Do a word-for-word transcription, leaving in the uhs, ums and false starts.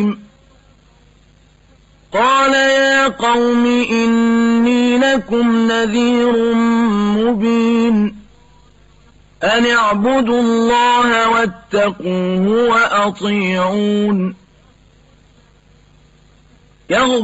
قَالَ يَا قَوْمِ إِنِّي لَكُمْ نَذِيرٌ مُّبِينٌ أَنِ اعْبُدُوا اللَّهَ وَاتَّقُوهُ وَأَطِيعُونِ